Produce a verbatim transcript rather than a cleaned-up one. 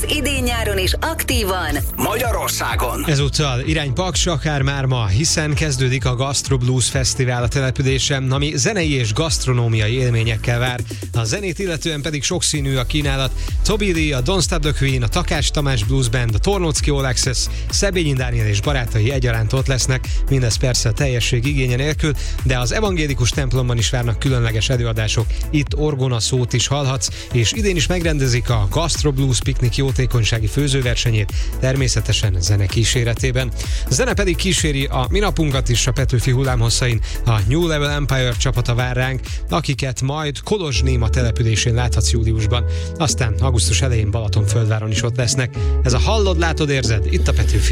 idén-nyáron is aktívan Magyarországon. Ezúttal irány Paks, akár már ma, hiszen kezdődik a Gastro Blues Fesztivál a településen, ami zenei és gasztronómiai élményekkel vár. A zenét illetően pedig sokszínű a kínálat. Toby Lee, a Don't Stop the Queen, a Takás Tamás Blues Band, a Tornocki All Access, Szebényi Dániel és barátai egyaránt ott lesznek, mindez persze a teljesség igénye nélkül, de az evangélikus templomban is várnak különleges előadások. Itt orgona szót is hallhatsz, és idén is megrendezik a Gastro Blues Piknik jótékonysági főzőversenyét, természetesen zene kíséretében. A zene pedig kíséri a mi napunkat is a Petőfi hullámhosszain. A New Level Empire csapata vár ránk, akiket majd Kolozsnéma településén láthatsz júliusban. Aztán augusztus elején Balatonföldváron is ott lesznek. Ez a Hallod, látod, érzed? Itt a Petőfi.